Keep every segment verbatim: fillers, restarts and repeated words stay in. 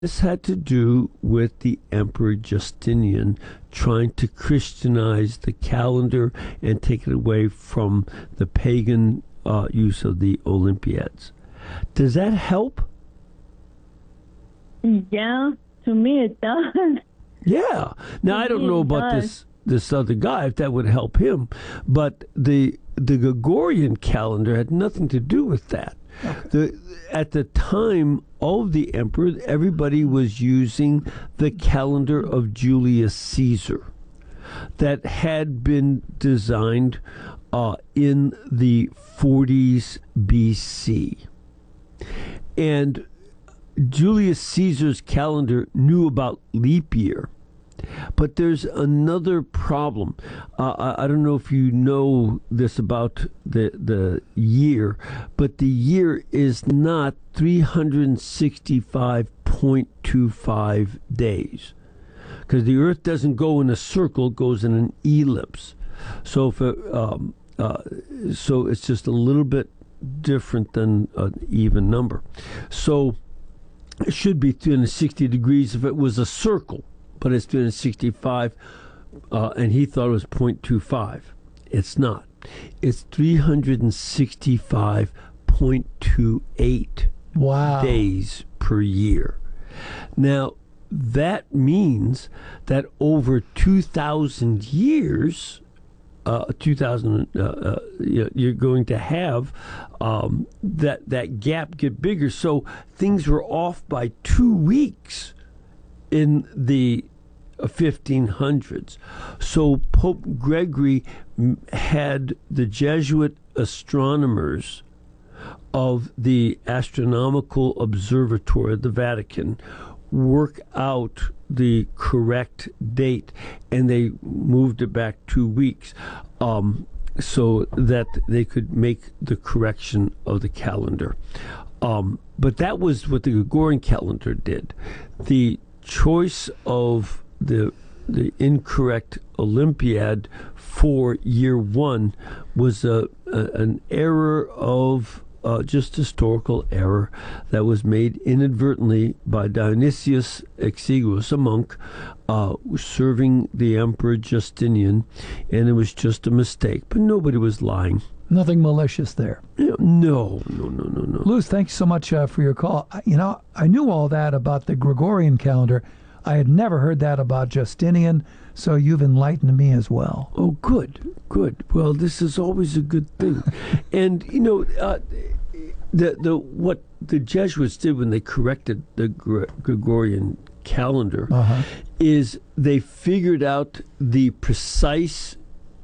This had to do with the Emperor Justinian trying to Christianize the calendar and take it away from the pagan uh, use of the Olympiads. Does that help? Yeah, to me it does. Yeah. Now, I don't know about this this other guy, if that would help him, but the the Gregorian calendar had nothing to do with that. Okay. The, at the time of the emperor, everybody was using the calendar of Julius Caesar that had been designed uh, in the forties B C. And Julius Caesar's calendar knew about leap year. But there's another problem. Uh, I, I don't know if you know this about the the year, but the year is not three hundred sixty-five point two five days, because the Earth doesn't go in a circle; it goes in an ellipse. So if it, um, uh, so it's just a little bit different than an even number. So it should be three hundred sixty degrees if it was a circle. But it's three hundred sixty-five, uh, and he thought it was zero point two five. It's not. It's three hundred sixty-five point two eight wow. days per year. Now, that means that over two thousand years, uh, two thousand, uh, uh, you're going to have um, that, that gap get bigger. So things were off by two weeks in the fifteen hundreds. So Pope Gregory had the Jesuit astronomers of the Astronomical Observatory of the Vatican work out the correct date, and they moved it back two weeks um, so that they could make the correction of the calendar. Um, but that was what the Gregorian calendar did. The choice of the the incorrect Olympiad for year one was a, a an error of uh, just historical error that was made inadvertently by Dionysius Exiguus, a monk, uh, serving the Emperor Justinian, and it was just a mistake. But nobody was lying. Nothing malicious there. No, no, no, no, no. Luz, thanks so much uh, for your call. You know, I knew all that about the Gregorian calendar. I had never heard that about Justinian, so you've enlightened me as well. Oh, good, good. Well, this is always a good thing. And, you know, uh, the the what the Jesuits did when they corrected the Gre- Gregorian calendar uh-huh. is they figured out the precise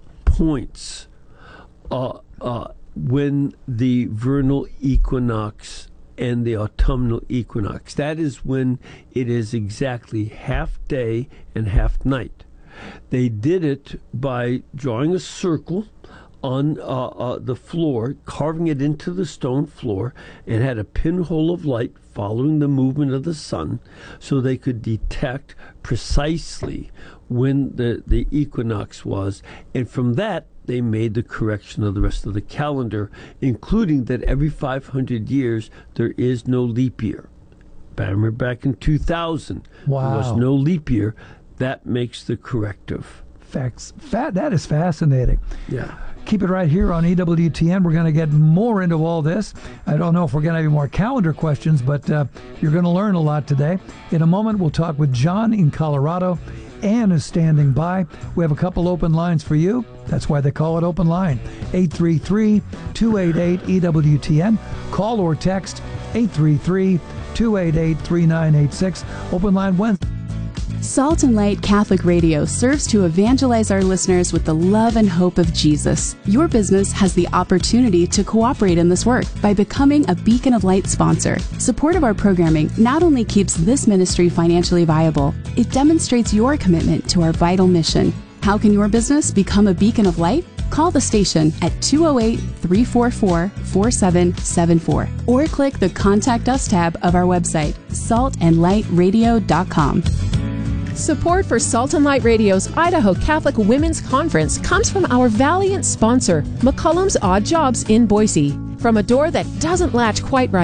points uh, uh, when the vernal equinox and the autumnal equinox. That is when it is exactly half day and half night. They did it by drawing a circle on uh, uh, the floor, carving it into the stone floor, and had a pinhole of light following the movement of the sun, so they could detect precisely when the, the equinox was. And from that, they made the correction of the rest of the calendar, including that every five hundred years there is no leap year. But I remember back in two thousand, wow. there was no leap year. That makes the corrective. Facts. Fat, that is fascinating. Yeah. Keep it right here on E W T N. We're going to get more into all this. I don't know if we're going to have any more calendar questions, but uh, you're going to learn a lot today. In a moment, we'll talk with John in Colorado. Ann is standing by. We have a couple open lines for you. That's why they call it Open Line. eight three three, two eight eight, E W T N. Call or text eight three three, two eight eight, three nine eight six. Open Line Wednesday. Salt and Light Catholic Radio serves to evangelize our listeners with the love and hope of Jesus. Your business has the opportunity to cooperate in this work by becoming a Beacon of Light sponsor. Support of our programming not only keeps this ministry financially viable, it demonstrates your commitment to our vital mission. How can your business become a beacon of light? Call the station at two oh eight, three four four, four seven seven four or click the Contact Us tab of our website, salt and light radio dot com. Support for Salt and Light Radio's Idaho Catholic Women's Conference comes from our valiant sponsor, McCullum's Odd Jobs in Boise. From a door that doesn't latch quite right to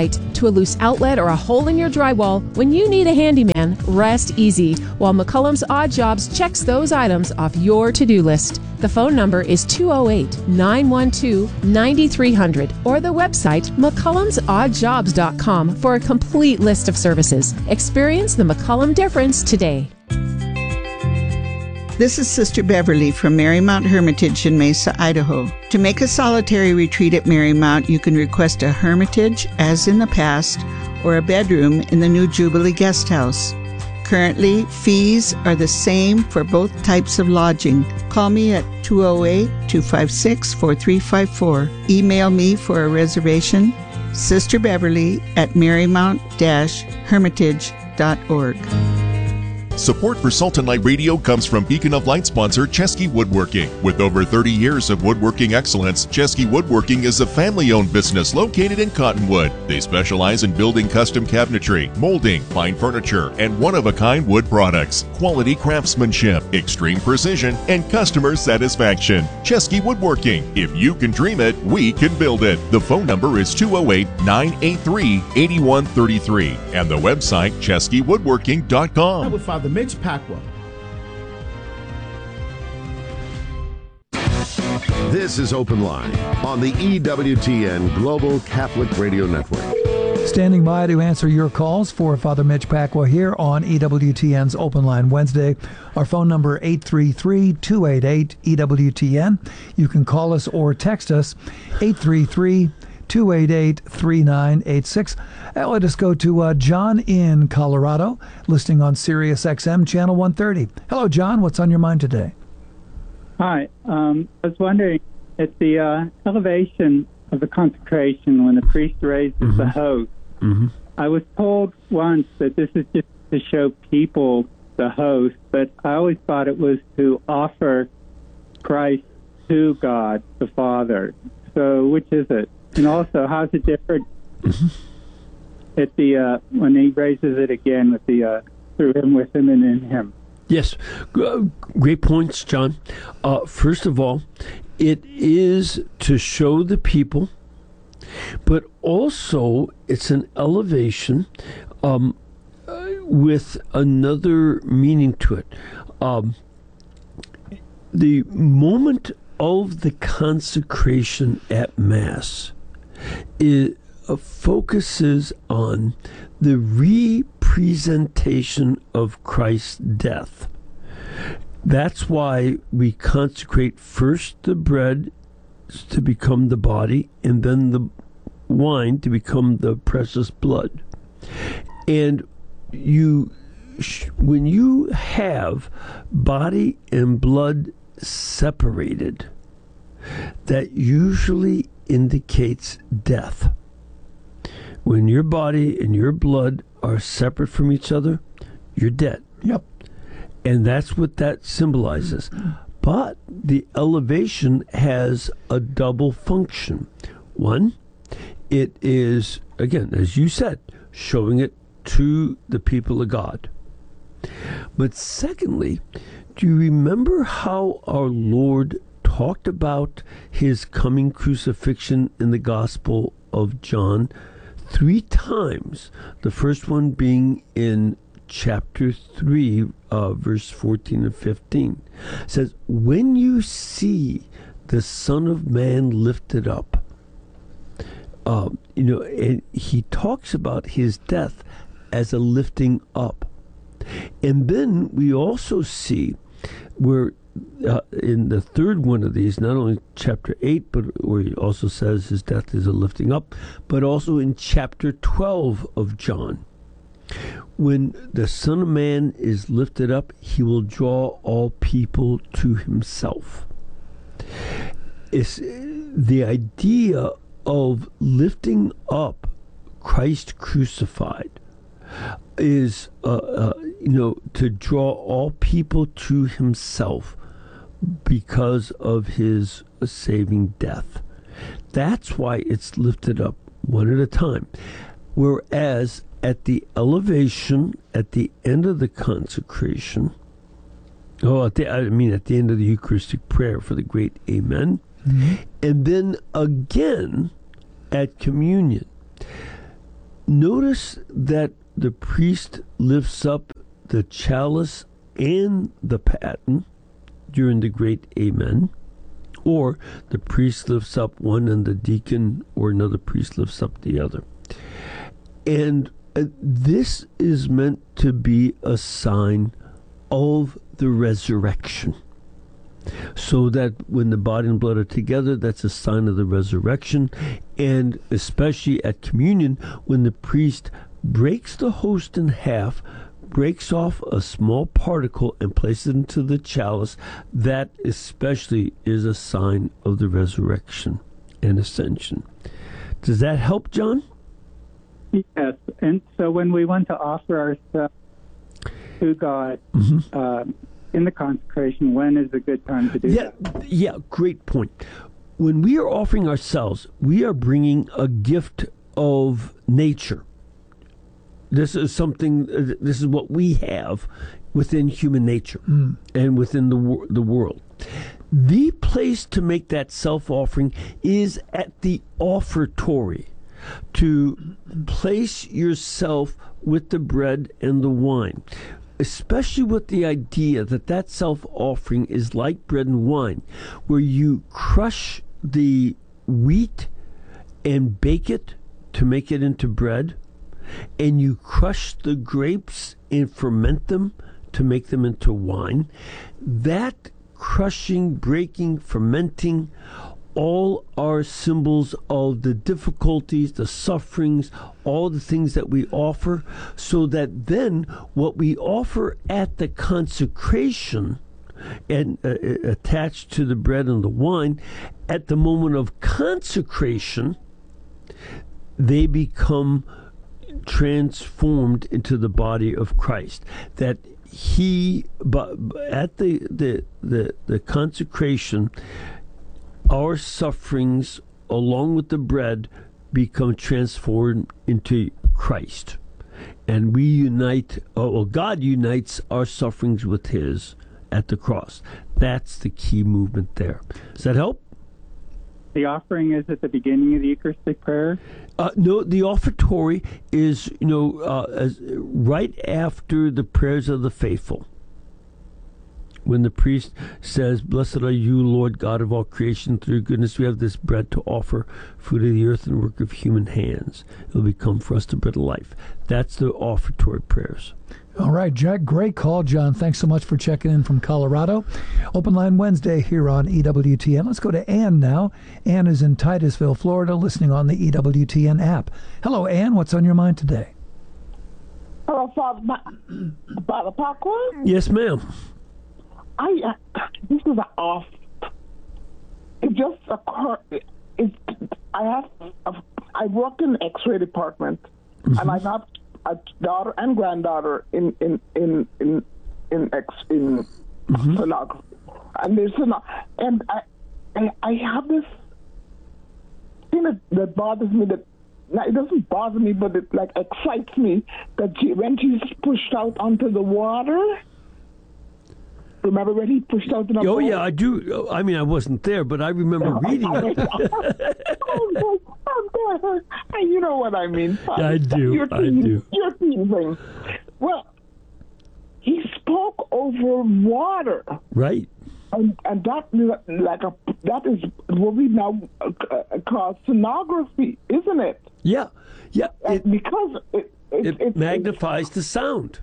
to a loose outlet or a hole in your drywall, when you need a handyman, rest easy while McCullum's Odd Jobs checks those items off your to-do list. The phone number is two oh eight, nine one two, nine three hundred or the website mccullums odd jobs dot com for a complete list of services. Experience the McCullum difference today. This is Sister Beverly from Marymount Hermitage in Mesa, Idaho. To make a solitary retreat at Marymount, you can request a hermitage, as in the past, or a bedroom in the new Jubilee Guest House. Currently, fees are the same for both types of lodging. Call me at two oh eight, two five six, four three five four. Email me for a reservation, Sister Beverly at marymount dash hermitage dot org. Support for Salt and Light Radio comes from Beacon of Light sponsor Chesky Woodworking. With over thirty years of woodworking excellence, Chesky Woodworking is a family-owned business located in Cottonwood. They specialize in building custom cabinetry, molding, fine furniture, and one-of-a-kind wood products. Quality craftsmanship, extreme precision, and customer satisfaction. Chesky Woodworking. If you can dream it, we can build it. The phone number is two oh eight, nine eight three, eight one three three and the website chesky woodworking dot com. With Father Mitch Pacwa. This is Open Line on the E W T N Global Catholic Radio Network. Standing by to answer your calls for Father Mitch Pacwa here on E W T N's Open Line Wednesday. Our phone number eight three three, two eight eight, E W T N. You can call us or text us eight three three, two eight eight, three nine eight six. Uh, let us go to uh, John in Colorado, listening on Sirius X M Channel one thirty. Hello, John. What's on your mind today? Hi. Um, I was wondering, at the uh, elevation of the consecration, when the priest raises mm-hmm. the host, mm-hmm. I was told once that this is just to show people the host, but I always thought it was to offer Christ to God the Father. So which is it? And also, how's it different mm-hmm. at the uh, when he raises it again with the uh, through him, with him, and in him? Yes, great points, John. Uh, first of all, it is to show the people, but also it's an elevation um, uh, with another meaning to it. Um, the moment of the consecration at Mass, it uh, focuses on the representation of Christ's death. That's why we consecrate first the bread to become the body, and then the wine to become the precious blood. And you, when you have body and blood separated, that usually indicates death. When your body and your blood are separate from each other, you're dead. Yep. And that's what that symbolizes. But the elevation has a double function. One, it is, again, as you said, showing it to the people of God. But secondly, do you remember how our Lord talked about his coming crucifixion in the Gospel of John three times? The first one being in chapter three, uh, verse fourteen and fifteen. It says, when you see the Son of Man lifted up, uh, you know, and he talks about his death as a lifting up. And then we also see where uh, in the third one of these, not only chapter eight, but where he also says his death is a lifting up, but also in chapter twelve of John. When the Son of Man is lifted up, he will draw all people to himself. It's the idea of lifting up Christ crucified is, uh, uh, you know, to draw all people to himself because of his saving death. That's why it's lifted up one at a time. Whereas at the elevation, at the end of the consecration, oh, at the, I mean at the end of the Eucharistic prayer for the great Amen, mm-hmm. and then again at communion, notice that the priest lifts up the chalice and the paten during the great Amen, or the priest lifts up one and the deacon or another priest lifts up the other. And uh, this is meant to be a sign of the resurrection. So that when the body and blood are together, that's a sign of the resurrection. And especially at communion, when the priest breaks the host in half, breaks off a small particle and places it into the chalice, that especially is a sign of the resurrection and ascension. Does that help, John? Yes. And so when we want to offer ourselves to God, mm-hmm. uh, in the consecration, when is a good time to do yeah, that? Yeah, great point. When we are offering ourselves, we are bringing a gift of nature. This is something, uh, this is what we have within human nature mm. and within the wor- the world. The place to make that self-offering is at the offertory, to place yourself with the bread and the wine. Especially with the idea that that self-offering is like bread and wine, where you crush the wheat and bake it to make it into bread, and you crush the grapes and ferment them to make them into wine. That crushing, breaking, fermenting, all are symbols of the difficulties, the sufferings, all the things that we offer, so that then what we offer at the consecration and uh, attached to the bread and the wine, at the moment of consecration, they become transformed into the body of Christ. That he, but at the the the, the consecration, our sufferings, along with the bread, become transformed into Christ. And we unite, oh, well, God unites our sufferings with his at the cross. That's the key movement there. Does that help? The offering is at the beginning of the Eucharistic prayer? Uh, no, the offertory is, you know, uh, as, right after the prayers of the faithful. When the priest says, "Blessed are you, Lord God of all creation, through your goodness we have this bread to offer, fruit of the earth and work of human hands. It will become for us the bread of life." That's the offertory prayers. All right, Jack, great call, John. Thanks so much for checking in from Colorado. Open Line Wednesday here on E W T N. Let's go to Ann now. Ann is in Titusville, Florida, listening on the E W T N app. Hello, Ann. What's on your mind today? Hello, Father, Father Parker? Yes, ma'am. I uh, this is an off. It just occurred. It, I have. A, I work in the X-ray department, mm-hmm. and I have a daughter and granddaughter in in in in in X in mm-hmm. sonography, and there's sonog- and I and I have this thing that, that bothers me. That now, it doesn't bother me, but it like excites me that she, when she's pushed out onto the water. Remember when he pushed out the Oh, yeah, I do. I mean, I wasn't there, but I remember reading it. You know what I mean. Yeah, I do. You're I do. You're teasing. Well, he spoke over water. Right. And, and that, like a, that is what we now call sonography, isn't it? Yeah. Yeah. It, because it, it, it, it magnifies the sound.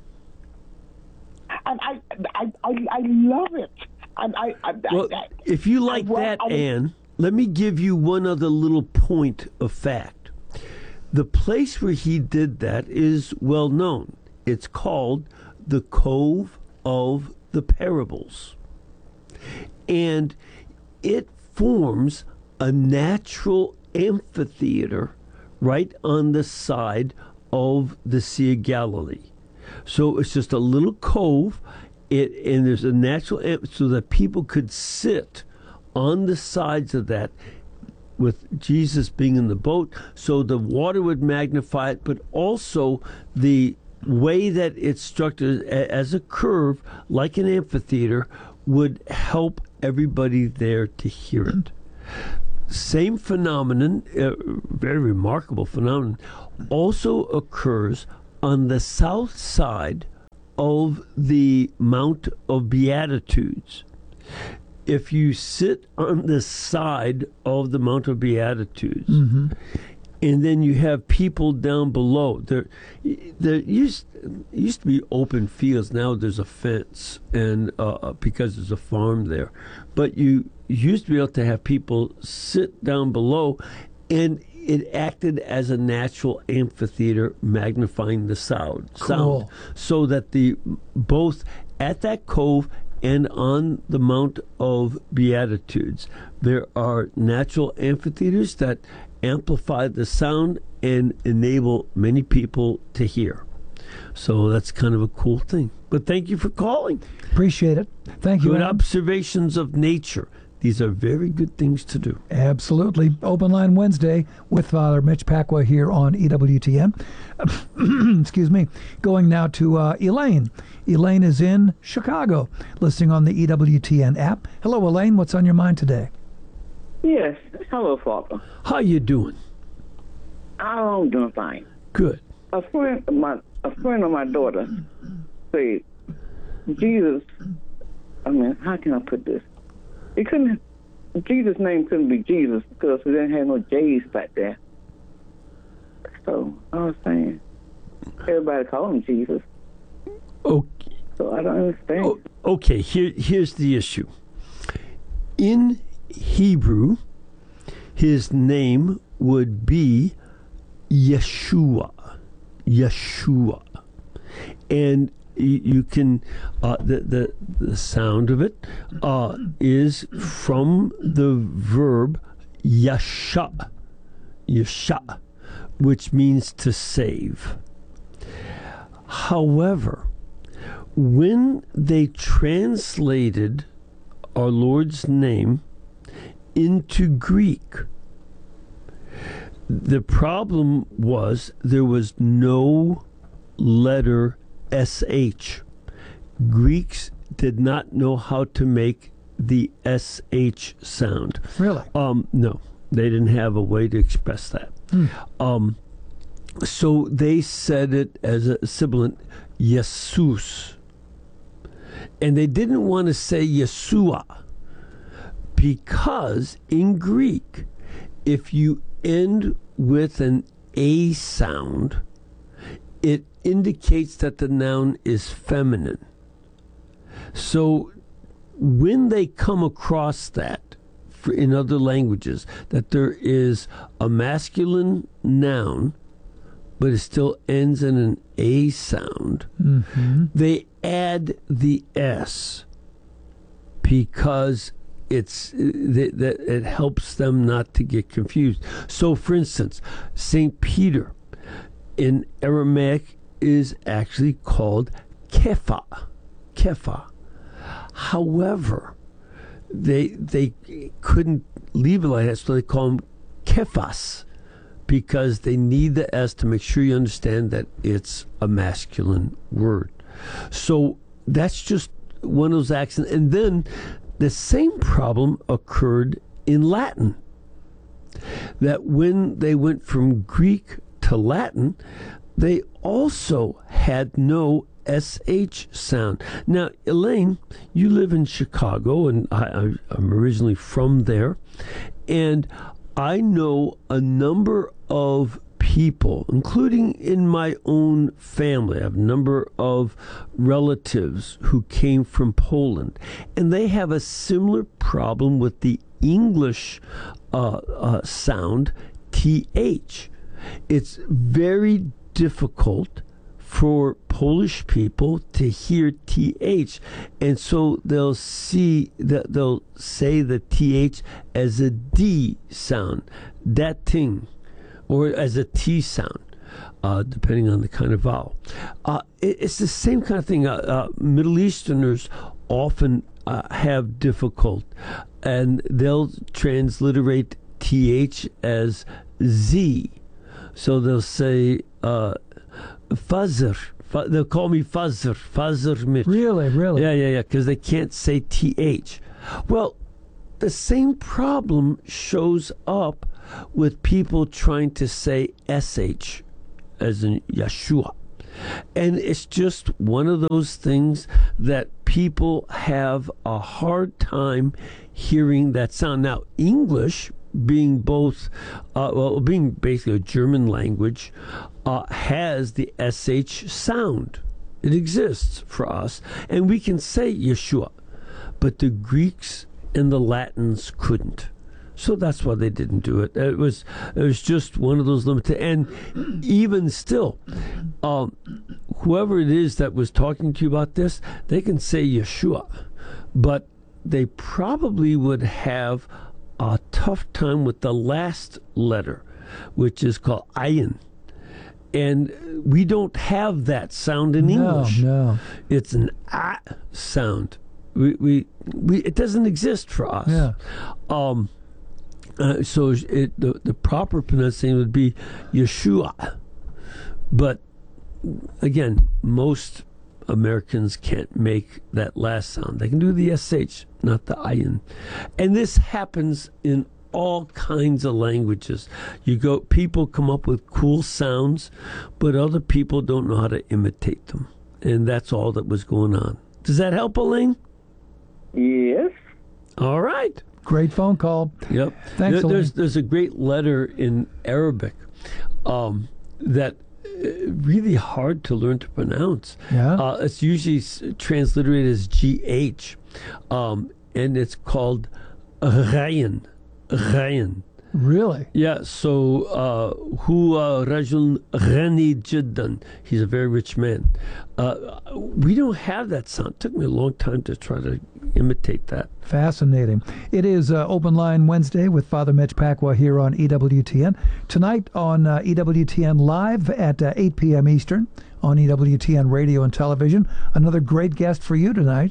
And I, I, I, I love it. And I, I well, I, if you like I, that, I, Ann, let me give you one other little point of fact. The place where he did that is well known. It's called the Cove of the Parables. And it forms a natural amphitheater right on the side of the Sea of Galilee. So it's just a little cove, it, and there's a natural so that people could sit on the sides of that with Jesus being in the boat, so the water would magnify it, but also the way that it's structured as a curve, like an amphitheater, would help everybody there to hear it. Same phenomenon, uh, very remarkable phenomenon, also occurs on the south side of the Mount of Beatitudes. If you sit on the side of the Mount of Beatitudes, Mm-hmm. and then you have people down below, there, there used used to be open fields. Now there's a fence, and uh, because there's a farm there, but you used to be able to have people sit down below, and it acted as a natural amphitheater, magnifying the sound. Cool. Sound, so that the both at that cove and on the Mount of Beatitudes, there are natural amphitheaters that amplify the sound and enable many people to hear. So that's kind of a cool thing. But thank you for calling. Appreciate it. Thank you. Good Adam. observations of nature. These are very good things to do. Absolutely. Open Line Wednesday with Father Mitch Pacwa here on E W T N. Excuse me. Going now to uh, Elaine. Elaine is in Chicago, listening on the E W T N app. Hello, Elaine. What's on your mind today? Yes. Hello, Father. How you doing? I'm doing fine. Good. A friend of my a friend of my daughter said, Jesus, I mean, how can I put this? It couldn't, Jesus' name couldn't be Jesus because we didn't have no J's back there. So I was saying, everybody call him Jesus. Okay. So I don't understand. Oh, okay, here, here's the issue. In Hebrew, his name would be Yeshua. Yeshua. And you, you can, uh, the, the, the sound of it uh, is from the verb yasha, yasha, which means to save. However, when they translated our Lord's name into Greek, the problem was there was no letter S H. Greeks did not know how to make the S H sound. Really? Um, no, they didn't have a way to express that. Hmm. Um, so they said it as a sibilant, Jesus. And they didn't want to say Yeshua because in Greek, if you end with an A sound, it indicates that the noun is feminine. So when they come across that for, in other languages, that there is a masculine noun, but it still ends in an A sound, Mm-hmm. they add the S because it's that it, it helps them not to get confused. So, for instance, Saint Peter in Aramaic is actually called Kepha. Kepha. However, they they couldn't leave it like that, so they call him Kephas, because they need the S to make sure you understand that it's a masculine word. So that's just one of those accents. And then the same problem occurred in Latin. That when they went from Greek to Latin, they also had no S H sound. Now, Elaine, you live in Chicago, and I, I, I'm originally from there, and I know a number of people, including in my own family. I have a number of relatives who came from Poland, and they have a similar problem with the English uh, uh, sound, T H. It's very difficult for Polish people to hear T H, and so they'll see that they'll say the T H as a D sound, that thing, or as a T sound, uh, depending on the kind of vowel. Uh, it, it's the same kind of thing. Uh, uh, Middle Easterners often uh, have difficult, and they'll transliterate T H as Z. So they'll say uh, Fazr. F- they'll call me Fazr. Fazr Mitch. Really, really? Yeah, yeah, yeah, because they can't say T H. Well, the same problem shows up with people trying to say S H as in Yeshua. And it's just one of those things that people have a hard time hearing that sound. Now, English, being both, uh, well, being basically a German language, uh, has the S H sound. It exists for us, and we can say Yeshua, but the Greeks and the Latins couldn't. So that's why they didn't do it. It was it was just one of those limited. And even still, um, whoever it is that was talking to you about this, they can say Yeshua, but they probably would have a tough time with the last letter, which is called ayin. And we don't have that sound in English. No, no. It's an ah sound. We, we, we, it doesn't exist for us. Yeah. Um, uh, so it, the, the proper pronunciation would be Yeshua. But again, most Americans can't make that last sound. They can do the S H, not the ayin. And this happens in all kinds of languages. You go, people come up with cool sounds, but other people don't know how to imitate them. And that's all that was going on. Does that help, Elaine? Yes. All right. Great phone call. Yep. Thanks, there, there's, Elaine. there's a great letter in Arabic um, that uh, really hard to learn to pronounce. Yeah. Uh, it's usually s- transliterated as G H, um, and it's called Ghayan. Ghayan. Really? Yeah, so uh, huwa rajul ghani jiddan. He's a very rich man. Uh, we don't have that sound. It took me a long time to try to imitate that. Fascinating. It is uh, Open Line Wednesday with Father Mitch Pacwa here on E W T N. Tonight on uh, E W T N Live at uh, eight p.m. Eastern on E W T N Radio and Television. Another great guest for you tonight,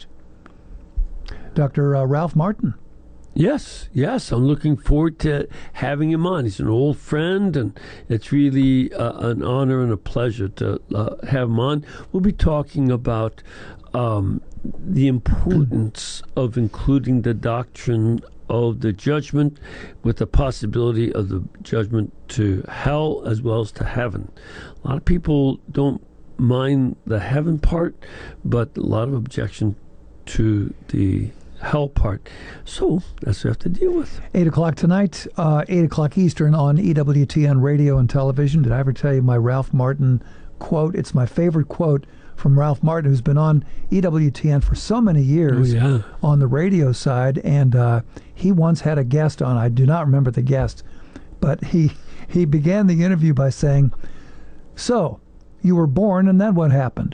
Doctor Uh, Ralph Martin. Yes, yes. I'm looking forward to having him on. He's an old friend, and it's really uh, an honor and a pleasure to uh, have him on. We'll be talking about um, the importance of including the doctrine of the judgment with the possibility of the judgment to hell as well as to heaven. A lot of people don't mind the heaven part, but a lot of objection to the hell part. So that's what we have to deal with. Eight o'clock tonight, uh, eight o'clock Eastern on E W T N Radio and Television. Did I ever tell you my Ralph Martin quote? It's my favorite quote from Ralph Martin, who's been on E W T N for so many years oh, yeah. on the radio side. And uh, he once had a guest on. I do not remember the guest, but he he began the interview by saying, "So, you were born, and then what happened?"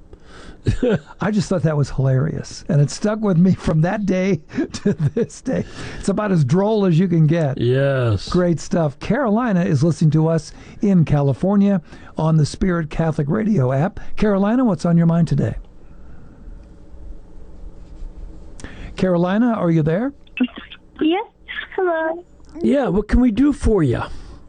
I just thought that was hilarious, and it stuck with me from that day to this day. It's about as droll as you can get. Yes. Great stuff. Carolina is listening to us in California on the Spirit Catholic Radio app. Carolina, what's on your mind today? Carolina, are you there? Yes. Hello. Yeah, what can we do for you?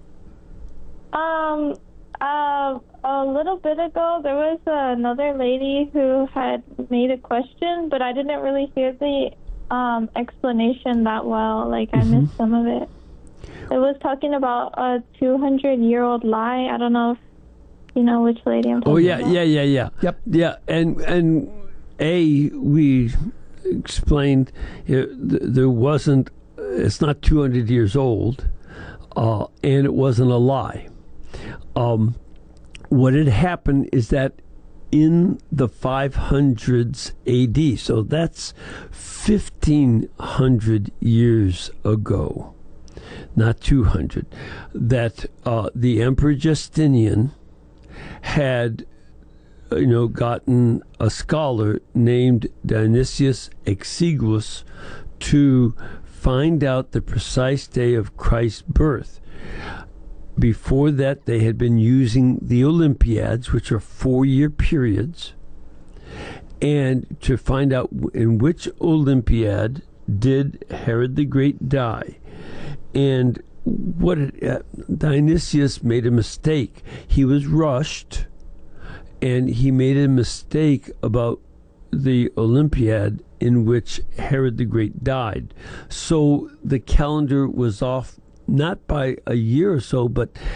Um. Uh, a little bit ago, there was uh, another lady who had made a question, but I didn't really hear the um, explanation that well. Like, I Mm-hmm. missed some of it. It was talking about a two hundred year old lie. I don't know if you know which lady I'm talking Oh yeah, about. yeah, yeah, yeah. Yep. Yeah, and and a we explained uh, th- there wasn't. It's not two hundred years old, uh, and it wasn't a lie. Um, what had happened is that in the five hundreds A D, so that's fifteen hundred years ago, not two hundred, that uh, the Emperor Justinian had, you know, gotten a scholar named Dionysius Exiguus to find out the precise day of Christ's birth. Before that, they had been using the Olympiads, which are four-year periods, and to find out in which Olympiad did Herod the Great die. And what it, uh, Dionysius made a mistake. He was rushed, and he made a mistake about the Olympiad in which Herod the Great died. So the calendar was off not by a year or so, but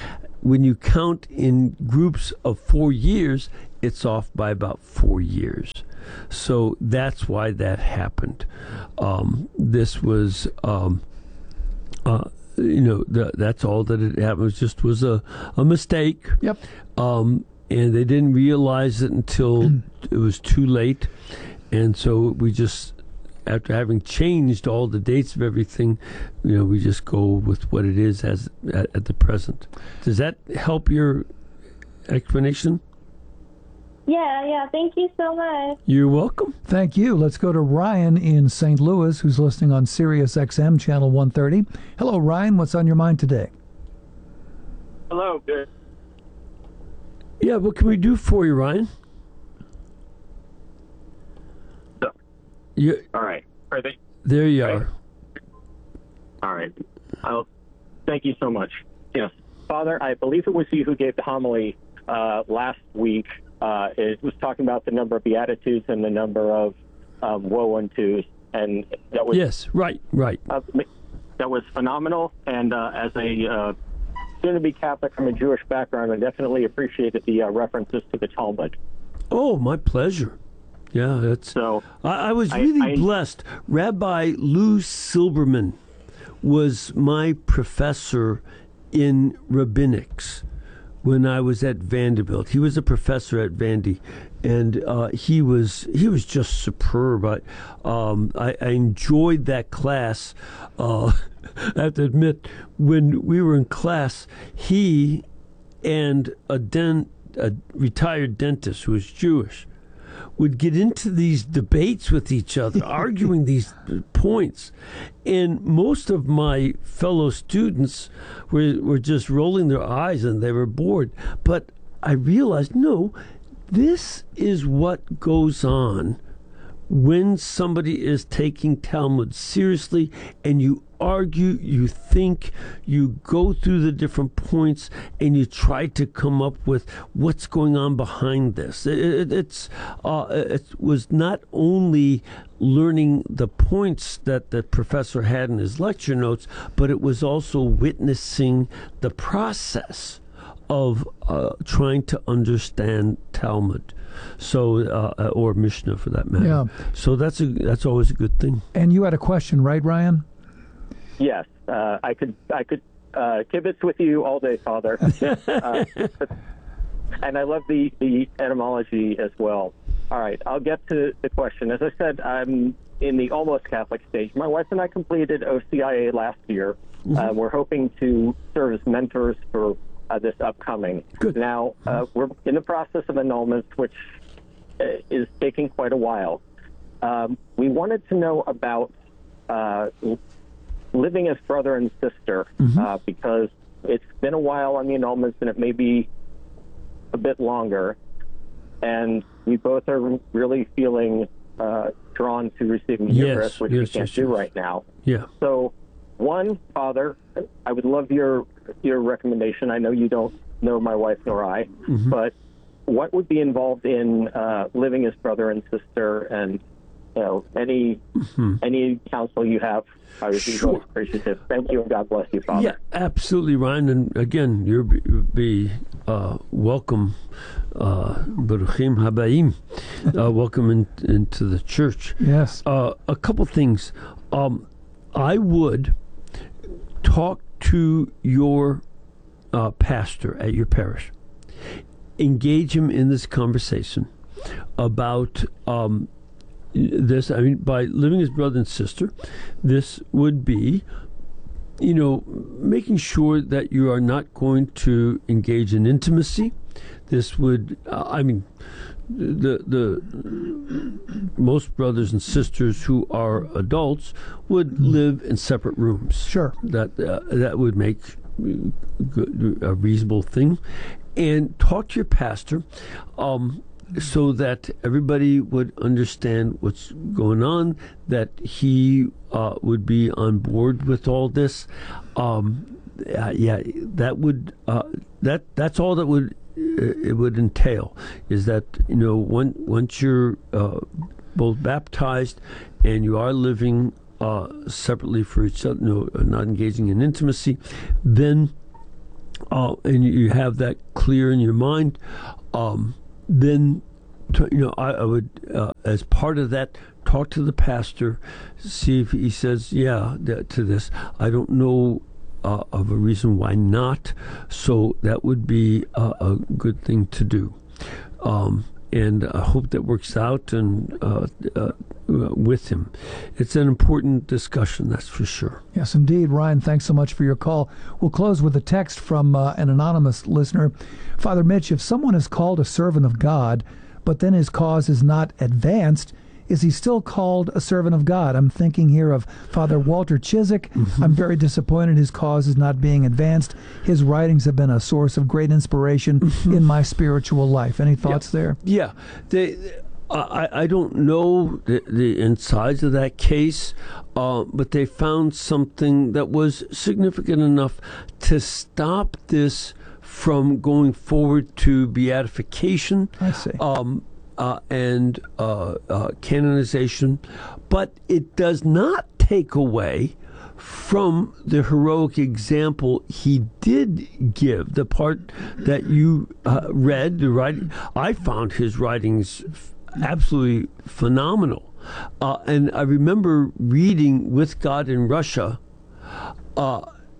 when you count in groups of four years, it's off by about four years. So that's why that happened. Um, this was, um, uh, you know, the, that's all that it happened. It was just was a, a mistake. Yep. Um, and they didn't realize it until it was too late. And so we just, after having changed all the dates of everything, you know, we just go with what it is as at, at the present. Does that help your explanation? Yeah, yeah. Thank you so much. You're welcome. Thank you. Let's go to Ryan in Saint Louis, who's listening on Sirius X M channel one thirty. Hello, Ryan. What's on your mind today? Hello. Good. Yeah, what can we do for you, Ryan? You, All right. Are they? There you right. are. All right. I'll, thank you so much. Yes. Father, I believe it was you who gave the homily uh, last week. Uh, it was talking about the number of Beatitudes and the number of um, woe untos. And that was. Yes, right, right. Uh, that was phenomenal. And uh, as a uh, soon-to-be Catholic from a Jewish background, I definitely appreciated the uh, references to the Talmud. Oh, my pleasure. Yeah, that's so. I, I was really I, I, blessed. Rabbi Lou Silberman was my professor in rabbinics when I was at Vanderbilt. He was a professor at Vandy, and uh, he was he was just superb. I, um, I, I enjoyed that class. Uh, I have to admit, when we were in class, he and a, den, a retired dentist who was Jewish would get into these debates with each other, arguing these points. And most of my fellow students were, were just rolling their eyes and they were bored. But I realized, no, this is what goes on when somebody is taking Talmud seriously and you argue, you think, you go through the different points, and you try to come up with what's going on behind this. It, it, it's uh, it was not only learning the points that the professor had in his lecture notes, but it was also witnessing the process of uh, trying to understand Talmud. So, uh, or Mishnah for that matter. Yeah. So that's a that's always a good thing. And you had a question, right, Ryan? Yes, uh, I could I could uh, kibitz with you all day, Father. uh, and I love the, the etymology as well. All right, I'll get to the question. As I said, I'm in the almost Catholic stage. My wife and I completed O C I A last year. Mm-hmm. Uh, we're hoping to serve as mentors for uh, this upcoming. Good. Now, uh, we're in the process of annulments, which uh, is taking quite a while. Um, we wanted to know about uh, living as brother and sister, mm-hmm. uh, because it's been a while on the annulments and it may be a bit longer. And we both are really feeling uh, drawn to receiving the yes, Eucharist, which yes, we can't yes, do yes. right now. Yeah. So, one, Father, I would love your your recommendation. I know you don't know my wife nor I, mm-hmm. but what would be involved in uh, living as brother and sister, and you know, any mm-hmm. any counsel you have, I would be sure. most appreciative. Thank you, and God bless you, Father. Yeah, absolutely, Ryan. And again, you'll be, be uh, welcome, uh, Baruchim Habayim, uh, welcome in, into the church. Yes. Uh, a couple things. Um, I would talk to your uh, pastor at your parish. Engage him in this conversation about um, this. I mean, by living as brother and sister, this would be, you know, making sure that you are not going to engage in intimacy. This would, uh, I mean, the the most brothers and sisters who are adults would live in separate rooms. Sure, that uh, that would make good, a reasonable thing. And talk to your pastor, um, so that everybody would understand what's going on, that he uh, would be on board with all this. Um, uh, yeah, that would uh, that that's all that would it would entail, is that, you know, one, once you're uh, both baptized and you are living uh, separately for each other, you know, not engaging in intimacy, then uh, and you have that clear in your mind, um, then to, you know I, I would, uh, as part of that, talk to the pastor, see if he says yeah that, to this. I don't know uh, of a reason why not, so that would be a, a good thing to do. Um, and I hope that works out and uh, uh, with him. It's an important discussion, that's for sure. Yes, indeed. Ryan, thanks so much for your call. We'll close with a text from uh, an anonymous listener. Father Mitch, if someone is called a servant of God, but then his cause is not advanced, is he still called a servant of God? I'm thinking here of Father Walter Chiswick. Mm-hmm. I'm very disappointed his cause is not being advanced. His writings have been a source of great inspiration mm-hmm. in my spiritual life. Any thoughts yeah. there? Yeah. They, I, I don't know the, the insides of that case, uh, but they found something that was significant enough to stop this from going forward to beatification. I see. Um, Uh, and uh, uh, canonization, but it does not take away from the heroic example he did give. The part that you uh, read, the writing, I found his writings f- absolutely phenomenal. Uh, and I remember reading With God in Russia uh,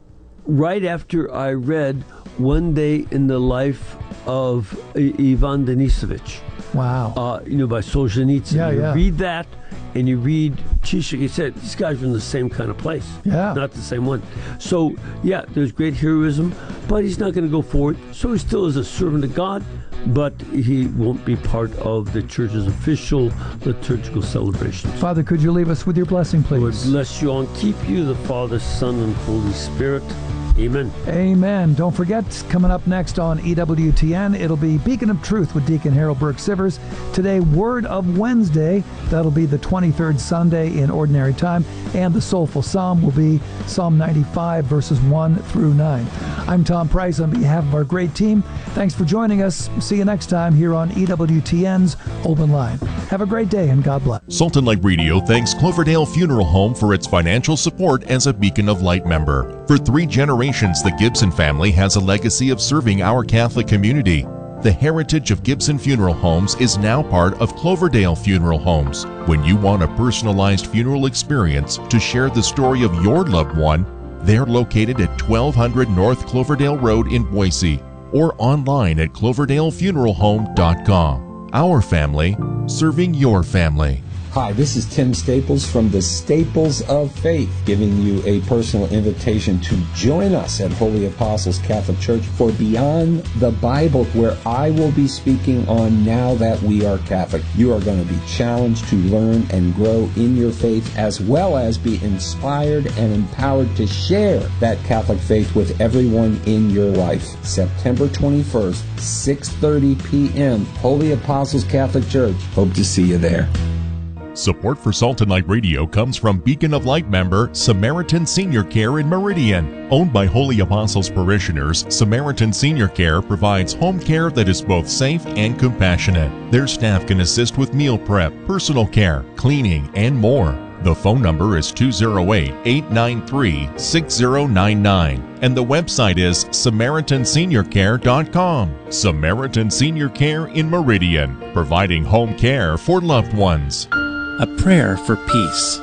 right after I read One Day in the Life of I- Ivan Denisovich. Wow. Uh, you know, by Solzhenitsyn. Yeah, you yeah. read that, and you read Chiswick. He said, these guys are in the same kind of place. Yeah. Not the same one. So, yeah, there's great heroism, but he's not going to go forward. So he still is a servant of God, but he won't be part of the church's official liturgical celebrations. Father, could you leave us with your blessing, please? Lord bless you and keep you, the Father, Son, and Holy Spirit. Amen. Amen. Don't forget, coming up next on E W T N, it'll be Beacon of Truth with Deacon Harold Burke-Sivers. Today, Word of Wednesday. That'll be the twenty-third Sunday in Ordinary Time. And the Soulful Psalm will be Psalm ninety-five, verses one through nine. I'm Tom Price on behalf of our great team. Thanks for joining us. See you next time here on E W T N's Open Line. Have a great day and God bless. Salt and Light Radio thanks Cloverdale Funeral Home for its financial support as a Beacon of Light member. For three generations, the Gibson family has a legacy of serving our Catholic community. The heritage of Gibson Funeral Homes is now part of Cloverdale Funeral Homes. When you want a personalized funeral experience to share the story of your loved one, they're located at twelve hundred North Cloverdale Road in Boise or online at cloverdale funeral home dot com. Our family, serving your family. Hi, this is Tim Staples from the Staples of Faith, giving you a personal invitation to join us at Holy Apostles Catholic Church for Beyond the Bible, where I will be speaking on Now That We Are Catholic. You are going to be challenged to learn and grow in your faith, as well as be inspired and empowered to share that Catholic faith with everyone in your life. September twenty-first, six thirty p.m., Holy Apostles Catholic Church. Hope to see you there. Support for Salt and Light Radio comes from Beacon of Light member Samaritan Senior Care in Meridian. Owned by Holy Apostles parishioners, Samaritan Senior Care provides home care that is both safe and compassionate. Their staff can assist with meal prep, personal care, cleaning, and more. The phone number is two oh eight, eight nine three, six oh nine nine, and the website is samaritan senior care dot com. Samaritan Senior Care in Meridian, providing home care for loved ones. A prayer for peace.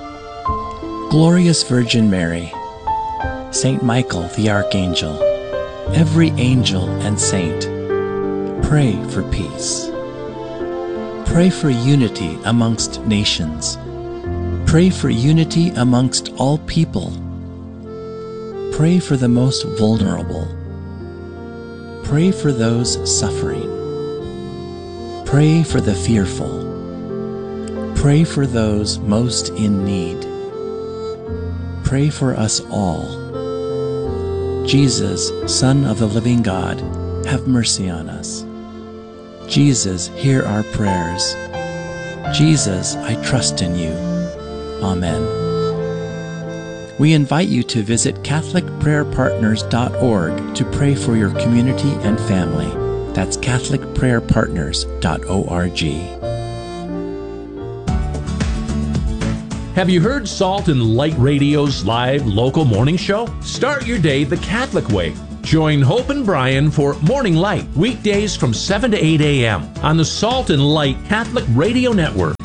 Glorious Virgin Mary, Saint Michael the Archangel, every angel and saint, pray for peace. Pray for unity amongst nations. Pray for unity amongst all people. Pray for the most vulnerable. Pray for those suffering. Pray for the fearful. Pray for those most in need. Pray for us all. Jesus, Son of the living God, have mercy on us. Jesus, hear our prayers. Jesus, I trust in you. Amen. We invite you to visit catholic prayer partners dot org to pray for your community and family. That's catholic prayer partners dot org. Have you heard Salt and Light Radio's live local morning show? Start your day the Catholic way. Join Hope and Brian for Morning Light, weekdays from seven to eight a.m. on the Salt and Light Catholic Radio Network.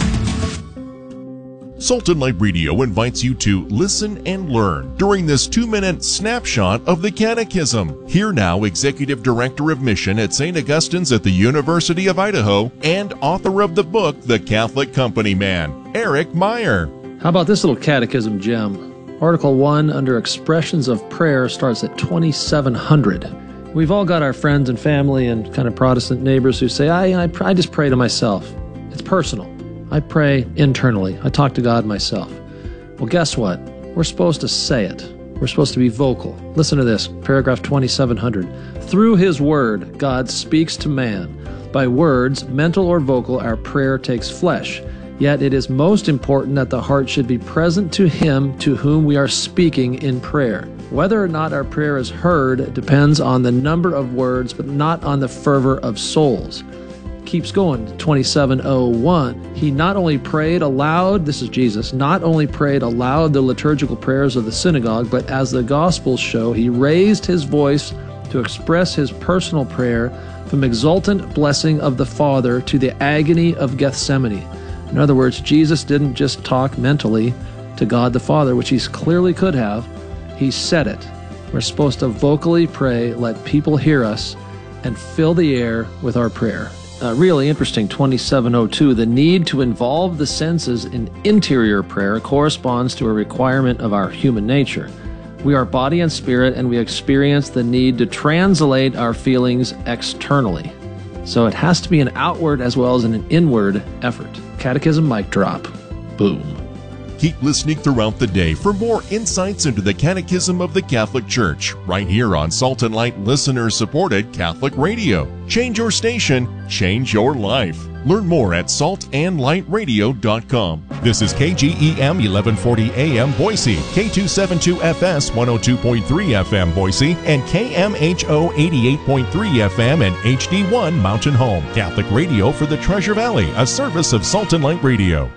Salt and Light Radio invites you to listen and learn during this two-minute snapshot of the Catechism. Here now, Executive Director of Mission at Saint Augustine's at the University of Idaho and author of the book, The Catholic Company Man, Eric Meyer. How about this little catechism gem? Article one under Expressions of Prayer starts at twenty-seven hundred. We've all got our friends and family and kind of Protestant neighbors who say, I, I, I just pray to myself. It's personal. I pray internally. I talk to God myself. Well, guess what? We're supposed to say it. We're supposed to be vocal. Listen to this, paragraph twenty-seven hundred. Through His Word, God speaks to man. By words, mental or vocal, our prayer takes flesh. Yet it is most important that the heart should be present to Him to whom we are speaking in prayer. Whether or not our prayer is heard depends on the number of words, but not on the fervor of souls. Keeps going, twenty-seven oh one. He not only prayed aloud, this is Jesus, not only prayed aloud the liturgical prayers of the synagogue, but as the Gospels show, He raised His voice to express His personal prayer from exultant blessing of the Father to the agony of Gethsemane. In other words, Jesus didn't just talk mentally to God the Father, which He clearly could have. He said it. We're supposed to vocally pray, let people hear us, and fill the air with our prayer. Uh, really interesting, twenty-seven oh two. The need to involve the senses in interior prayer corresponds to a requirement of our human nature. We are body and spirit, and we experience the need to translate our feelings externally. So it has to be an outward as well as an inward effort. Catechism mic drop. Boom. Keep listening throughout the day for more insights into the Catechism of the Catholic Church, right here on Salt and Light listener-supported Catholic Radio. Change your station, change your life. Learn more at salt and light radio dot com. This is K G E M eleven forty A M Boise, K two seventy-two F S one oh two point three F M Boise, and K M H O eighty-eight point three F M and H D one Mountain Home. Catholic Radio for the Treasure Valley, a service of Salt and Light Radio.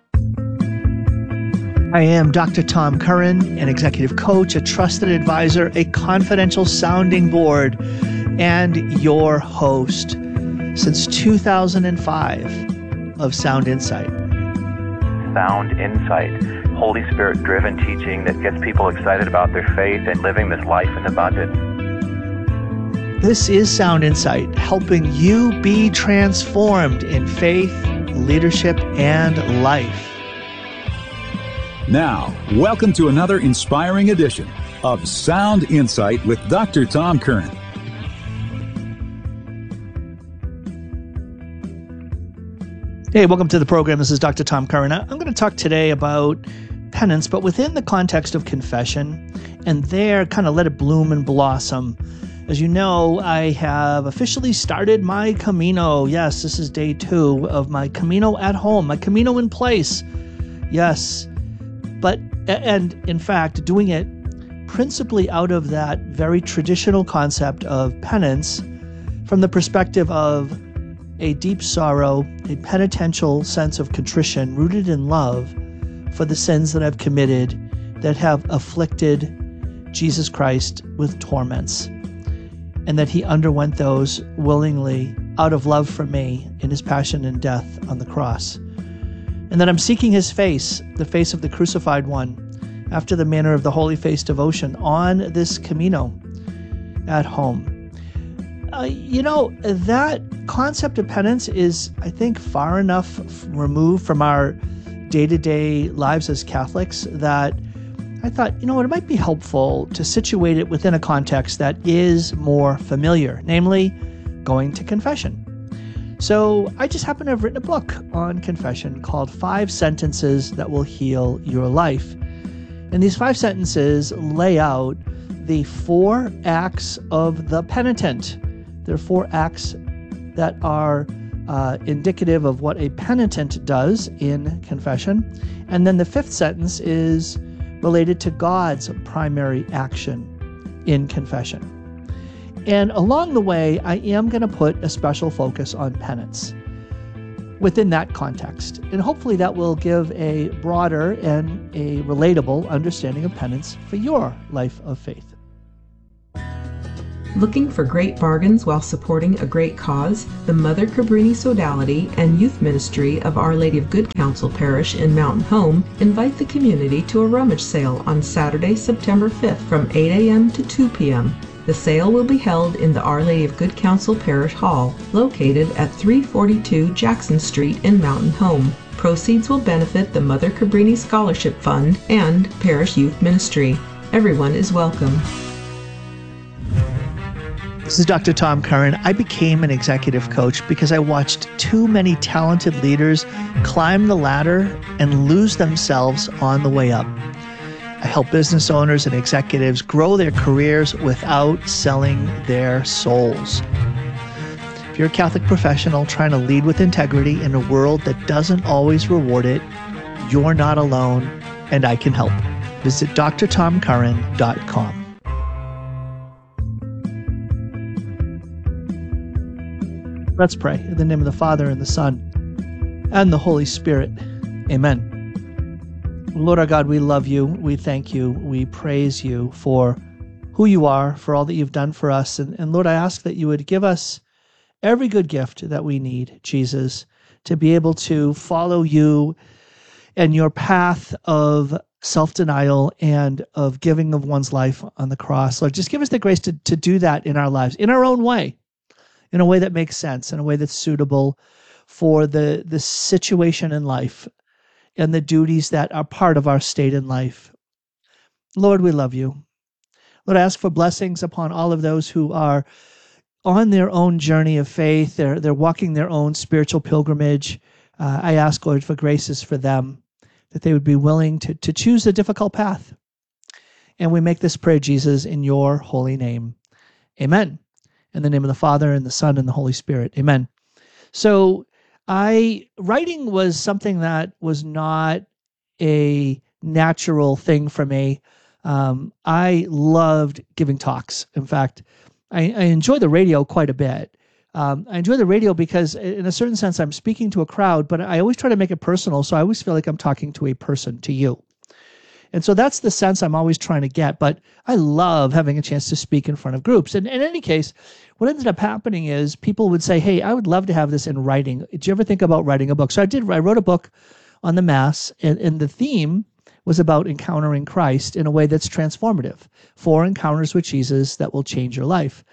I am Doctor Tom Curran, an executive coach, a trusted advisor, a confidential sounding board, and your host since two thousand five of Sound Insight. Sound Insight, Holy Spirit-driven teaching that gets people excited about their faith and living this life in abundance. This is Sound Insight, helping you be transformed in faith, leadership, and life. Now, welcome to another inspiring edition of Sound Insight with Doctor Tom Curran. Hey, welcome to the program. This is Doctor Tom Curran. I'm going to talk today about penance, but within the context of confession, and there kind of let it bloom and blossom. As you know, I have officially started my Camino. Yes, this is day two of my Camino at home, my Camino in place. Yes. But, and in fact, doing it principally out of that very traditional concept of penance from the perspective of a deep sorrow, a penitential sense of contrition rooted in love for the sins that I've committed that have afflicted Jesus Christ with torments, and that He underwent those willingly out of love for me in His passion and death on the cross. And that I'm seeking His face, the face of the crucified one, after the manner of the Holy Face devotion on this Camino at home. Uh, you know, that concept of penance is, I think, far enough removed from our day-to-day lives as Catholics that I thought, you know what, it might be helpful to situate it within a context that is more familiar, namely going to confession. So I just happen to have written a book on confession called Five Sentences That Will Heal Your Life. And these five sentences lay out the four acts of the penitent. There are four acts that are uh, indicative of what a penitent does in confession. And then the fifth sentence is related to God's primary action in confession. And along the way, I am going to put a special focus on penance within that context. And hopefully that will give a broader and a relatable understanding of penance for your life of faith. Looking for great bargains while supporting a great cause? The Mother Cabrini Sodality and Youth Ministry of Our Lady of Good Counsel Parish in Mountain Home invite the community to a rummage sale on Saturday, September fifth from eight a.m. to two p.m. The sale will be held in the Our Lady of Good Counsel Parish Hall, located at three forty-two Jackson Street in Mountain Home. Proceeds will benefit the Mother Cabrini Scholarship Fund and Parish Youth Ministry. Everyone is welcome. This is Doctor Tom Curran. I became an executive coach because I watched too many talented leaders climb the ladder and lose themselves on the way up. I help business owners and executives grow their careers without selling their souls. If you're a Catholic professional trying to lead with integrity in a world that doesn't always reward it, you're not alone, and I can help. Visit d r tom curran dot com. Let's pray. In the name of the Father, and the Son, and the Holy Spirit. Amen. Lord our God, we love you. We thank you. We praise you for who you are, for all that you've done for us. And, and Lord, I ask that you would give us every good gift that we need, Jesus, to be able to follow you and your path of self-denial and of giving of one's life on the cross. Lord, just give us the grace to, to do that in our lives, in our own way, in a way that makes sense, in a way that's suitable for the, the situation in life and the duties that are part of our state in life. Lord, we love you. Lord, I ask for blessings upon all of those who are on their own journey of faith. They're, they're walking their own spiritual pilgrimage. Uh, I ask, Lord, for graces for them, that they would be willing to, to choose a difficult path. And we make this prayer, Jesus, in your holy name. Amen. In the name of the Father, and the Son, and the Holy Spirit. Amen. So I writing was something that was not a natural thing for me. Um, I loved giving talks. In fact, I, I enjoy the radio quite a bit. Um, I enjoy the radio because in a certain sense, I'm speaking to a crowd, but I always try to make it personal. So I always feel like I'm talking to a person, to you. And so that's the sense I'm always trying to get. But I love having a chance to speak in front of groups. And in any case, what ended up happening is people would say, hey, I would love to have this in writing. Did you ever think about writing a book? So I did. I wrote a book on the Mass, and, and the theme was about encountering Christ in a way that's transformative. Four encounters with Jesus that will change your life.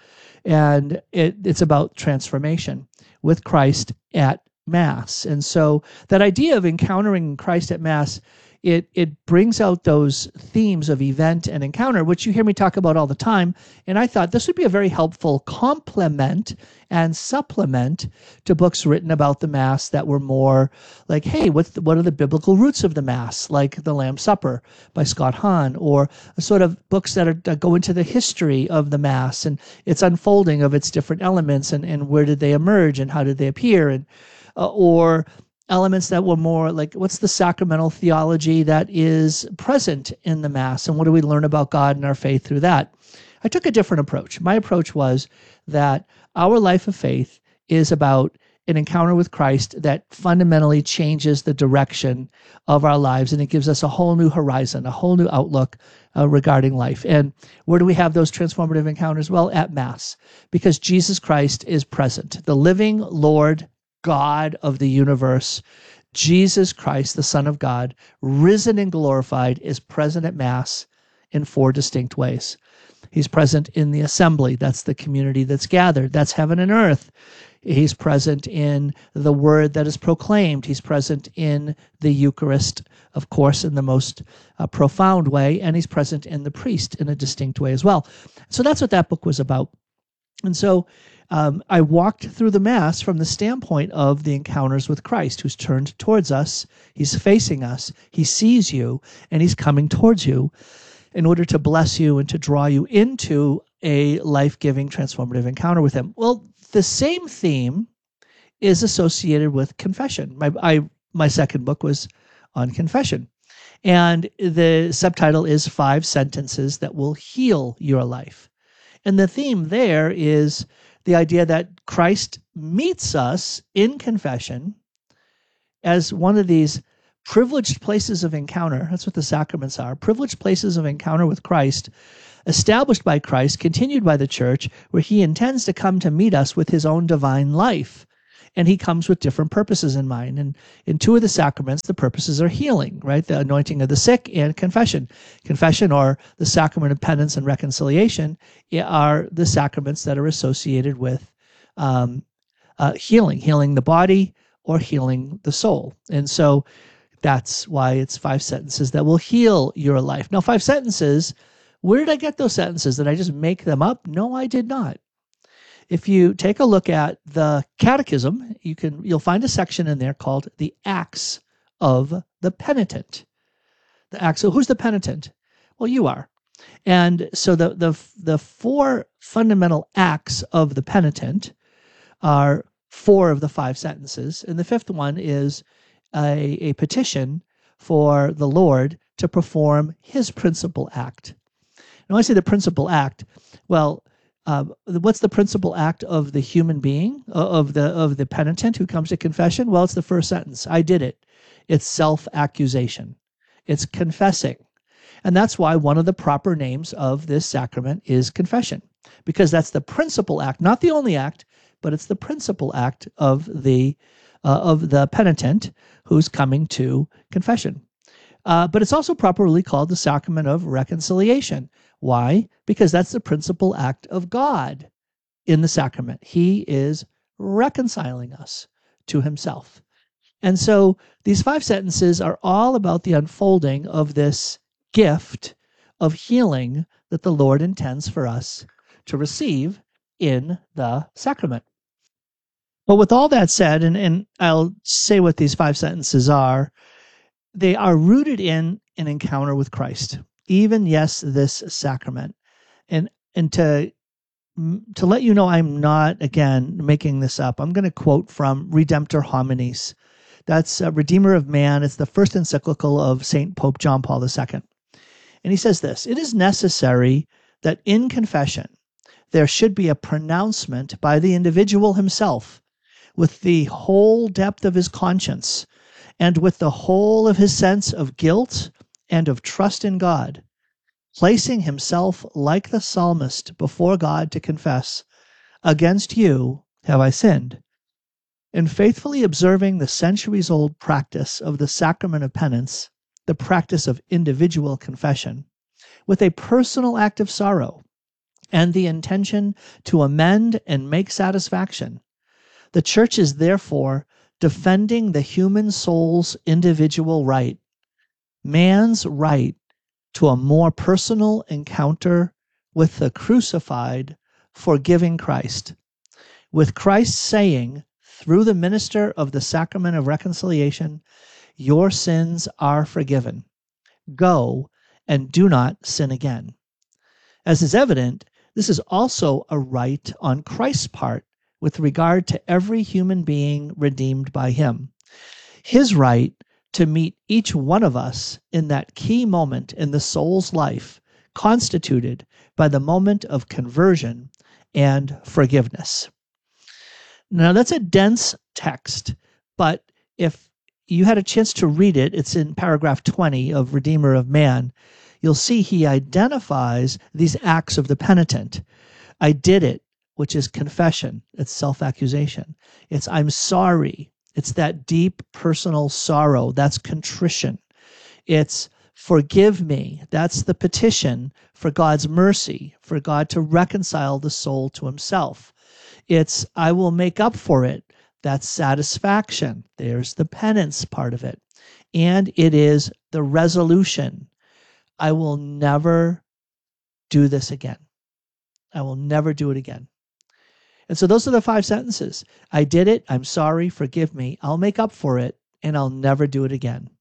And it, it's about transformation with Christ at Mass. And so that idea of encountering Christ at Mass, it it brings out those themes of event and encounter, which you hear me talk about all the time. And I thought this would be a very helpful complement and supplement to books written about the Mass that were more like, hey, what's the, what are the biblical roots of the Mass, like The Lamb's Supper by Scott Hahn, or sort of books that, are, that go into the history of the Mass and its unfolding of its different elements, and, and where did they emerge and how did they appear, and uh, or elements that were more like, what's the sacramental theology that is present in the Mass, and what do we learn about God and our faith through that? I took a different approach. My approach was that our life of faith is about an encounter with Christ that fundamentally changes the direction of our lives, and it gives us a whole new horizon, a whole new outlook uh, regarding life. And where do we have those transformative encounters? Well, at Mass, because Jesus Christ is present, the living Lord God of the universe. Jesus Christ, the Son of God, risen and glorified, is present at Mass in four distinct ways. He's present in the assembly. That's the community that's gathered. That's heaven and earth. He's present in the word that is proclaimed. He's present in the Eucharist, of course, in the most uh, profound way. And he's present in the priest in a distinct way as well. So that's what that book was about. And so Um, I walked through the Mass from the standpoint of the encounters with Christ, who's turned towards us. He's facing us. He sees you, and he's coming towards you in order to bless you and to draw you into a life-giving, transformative encounter with him. Well, the same theme is associated with confession. My, I, my second book was on confession. And the subtitle is Five Sentences That Will Heal Your Life. And the theme there is the idea that Christ meets us in confession as one of these privileged places of encounter. That's what the sacraments are, privileged places of encounter with Christ established by Christ, continued by the church, where he intends to come to meet us with his own divine life. And he comes with different purposes in mind. And in two of the sacraments, the purposes are healing, right? The anointing of the sick and confession. Confession, or the sacrament of penance and reconciliation, are the sacraments that are associated with um, uh, healing, healing the body or healing the soul. And so that's why it's five sentences that will heal your life. Now, five sentences, where did I get those sentences? Did I just make them up? No, I did not. If you take a look at the Catechism, you can you'll find a section in there called the Acts of the Penitent. The acts. So who's the penitent? Well, you are. And so the the the four fundamental acts of the penitent are four of the five sentences, and the fifth one is a, a petition for the Lord to perform his principal act. Now, I say the principal act. Well, Uh, what's the principal act of the human being, of the of the penitent who comes to confession? Well, it's the first sentence. I did it. It's self-accusation. It's confessing. And that's why one of the proper names of this sacrament is confession, because that's the principal act, not the only act, but it's the principal act of the uh, of the penitent who's coming to confession. Uh, but it's also properly called the sacrament of reconciliation. Why? Because that's the principal act of God in the sacrament. He is reconciling us to himself. And so these five sentences are all about the unfolding of this gift of healing that the Lord intends for us to receive in the sacrament. But with all that said, and, and I'll say what these five sentences are, they are rooted in an encounter with Christ. Even, yes, this sacrament. And and to, to let you know I'm not, again, making this up, I'm going to quote from Redemptor Hominis. That's a Redeemer of Man. It's the first encyclical of Saint Pope John Paul the Second. And he says this: "It is necessary that in confession there should be a pronouncement by the individual himself with the whole depth of his conscience and with the whole of his sense of guilt and of trust in God, placing himself like the psalmist before God to confess, 'Against you have I sinned,' and faithfully observing the centuries-old practice of the sacrament of penance, the practice of individual confession, with a personal act of sorrow and the intention to amend and make satisfaction. The Church is therefore defending the human soul's individual right, man's right to a more personal encounter with the crucified, forgiving Christ, with Christ saying, through the minister of the sacrament of reconciliation, 'Your sins are forgiven. Go and do not sin again.' As is evident, this is also a right on Christ's part with regard to every human being redeemed by him. His right to meet each one of us in that key moment in the soul's life, constituted by the moment of conversion and forgiveness." Now, that's a dense text, but if you had a chance to read it, it's in paragraph twenty of Redeemer of Man, you'll see he identifies these acts of the penitent. I did it, which is confession. It's self-accusation. It's I'm sorry. It's that deep personal sorrow. That's contrition. It's forgive me. That's the petition for God's mercy, for God to reconcile the soul to himself. It's I will make up for it. That's satisfaction. There's the penance part of it. And it is the resolution. I will never do this again. I will never do it again. And so those are the five sentences. I did it. I'm sorry. Forgive me. I'll make up for it, and I'll never do it again.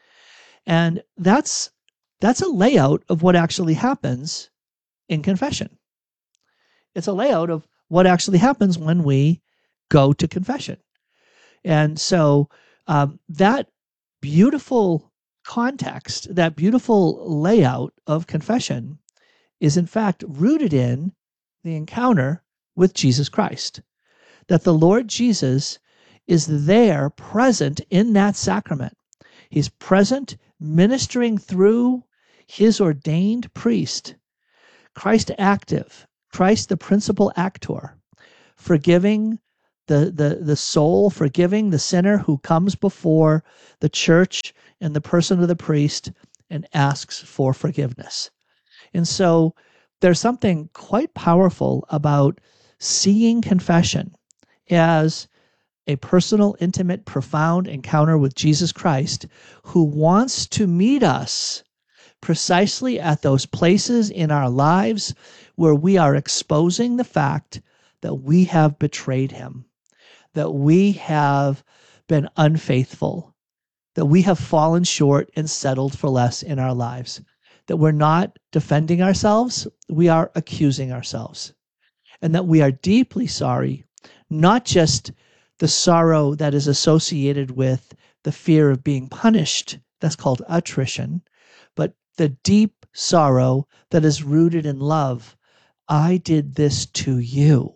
And that's that's a layout of what actually happens in confession. It's a layout of what actually happens when we go to confession. And so um, that beautiful context, that beautiful layout of confession is in fact rooted in the encounter with Jesus Christ. That the Lord Jesus is there present in that sacrament. He's present ministering through his ordained priest, Christ active, Christ the principal actor, forgiving the, the, the soul, forgiving the sinner who comes before the church in the person of the priest and asks for forgiveness. And so there's something quite powerful about seeing confession as a personal, intimate, profound encounter with Jesus Christ, who wants to meet us precisely at those places in our lives where we are exposing the fact that we have betrayed him, that we have been unfaithful, that we have fallen short and settled for less in our lives, that we're not defending ourselves, we are accusing ourselves, and that we are deeply sorry, not just the sorrow that is associated with the fear of being punished, that's called attrition, but the deep sorrow that is rooted in love. I did this to you.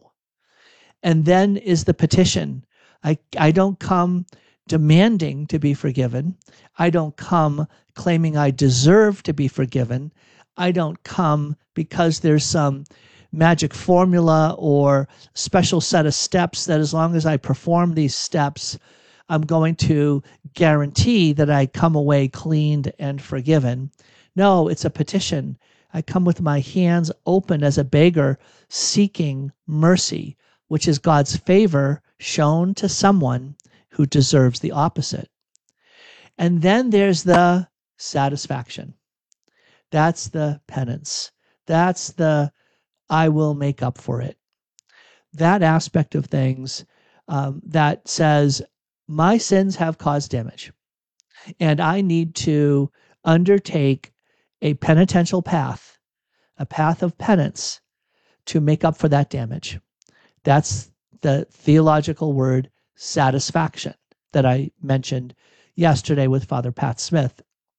And then is the petition. I, I don't come demanding to be forgiven. I don't come claiming I deserve to be forgiven. I don't come because there's some magic formula or special set of steps that as long as I perform these steps, I'm going to guarantee that I come away cleaned and forgiven. No, it's a petition. I come with my hands open as a beggar seeking mercy, which is God's favor shown to someone who deserves the opposite. And then there's the satisfaction. That's the penance. That's the I will make up for it. That aspect of things um, that says, my sins have caused damage, and I need to undertake a penitential path, a path of penance to make up for that damage. That's the theological word satisfaction that I mentioned yesterday with Father Pat Smith.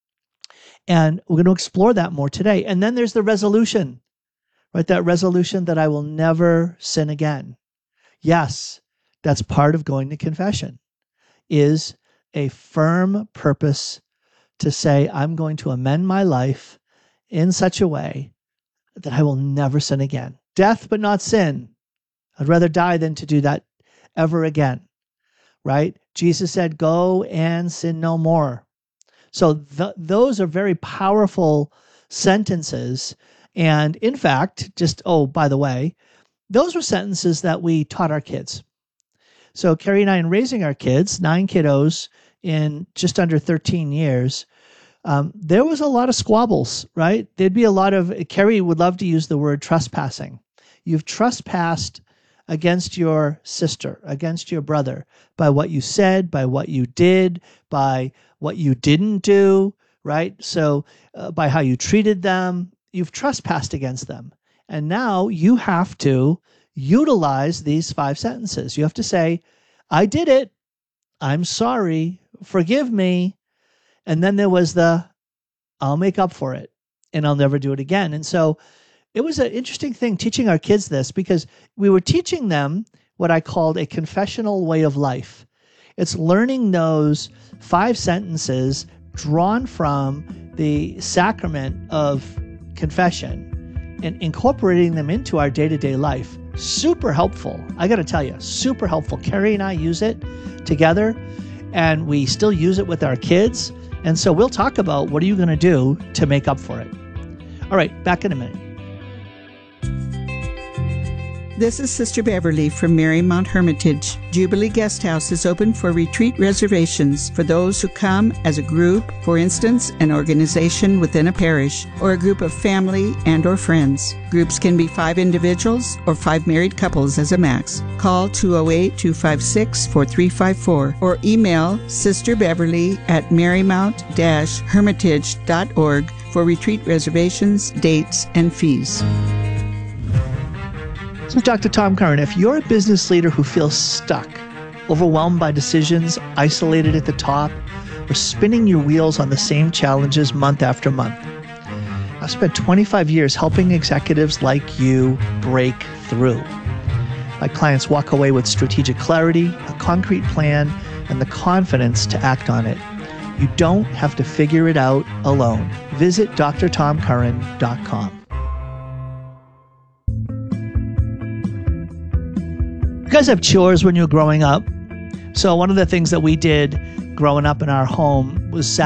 And we're going to explore that more today. And then there's the resolution. Right, that resolution that I will never sin again. Yes, that's part of going to confession, is a firm purpose to say, I'm going to amend my life in such a way that I will never sin again. Death, but not sin. I'd rather die than to do that ever again. Right? Jesus said, go and sin no more. So th- those are very powerful sentences. And in fact, just, oh, by the way, those were sentences that we taught our kids. So Carrie and I, in raising our kids, nine kiddos in just under thirteen years, um, there was a lot of squabbles, right? There'd be a lot of, Carrie would love to use the word trespassing. You've trespassed against your sister, against your brother, by what you said, by what you did, by what you didn't do, right? So uh, by how you treated them. You've trespassed against them. And now you have to utilize these five sentences. You have to say, I did it. I'm sorry. Forgive me. And then there was the, I'll make up for it and I'll never do it again. And so it was an interesting thing teaching our kids this, because we were teaching them what I called a confessional way of life. It's learning those five sentences drawn from the sacrament of confession and incorporating them into our day-to-day life. Super helpful. I got to tell you, super helpful. Carrie and I use it together, and we still use it with our kids. And so we'll talk about what are you going to do to make up for it. All right, back in a minute. This is Sister Beverly from Marymount Hermitage. Jubilee Guest House is open for retreat reservations for those who come as a group, for instance, an organization within a parish, or a group of family and or friends. Groups can be five individuals or five married couples as a max. Call two oh eight, two five six, four three five four or email Sister Beverly at marymount dash hermitage dot org for retreat reservations, dates, and fees. So Doctor Tom Curran, if you're a business leader who feels stuck, overwhelmed by decisions, isolated at the top, or spinning your wheels on the same challenges month after month, I've spent twenty-five years helping executives like you break through. My clients walk away with strategic clarity, a concrete plan, and the confidence to act on it. You don't have to figure it out alone. Visit D R tom curran dot com. guys have chores when you were growing up? So one of the things that we did growing up in our home was